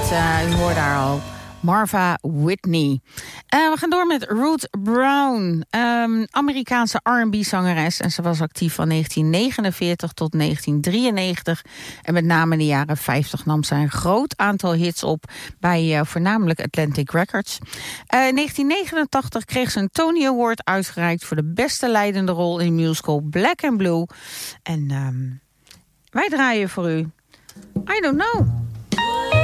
U hoort daar al. Marva Whitney. We gaan door met Ruth Brown, Amerikaanse R&B-zangeres. En ze was actief van 1949 tot 1993. En met name in de jaren 50 nam ze een groot aantal hits op bij voornamelijk Atlantic Records. In 1989 kreeg ze een Tony Award uitgereikt voor de beste leidende rol in de musical Black and Blue. En wij draaien voor u I Don't Know.